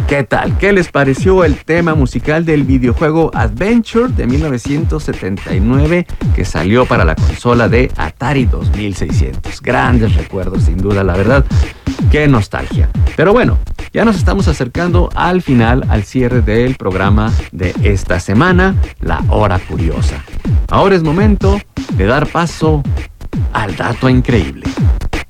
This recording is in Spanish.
¿Qué tal? ¿Qué les pareció el tema musical del videojuego Adventure de 1979 que salió para la consola de Atari 2600? Grandes recuerdos, sin duda, la verdad. ¡Qué nostalgia! Pero bueno, ya nos estamos acercando al final, al cierre del programa de esta semana, La Hora Curiosa. Ahora es momento de dar paso al dato increíble.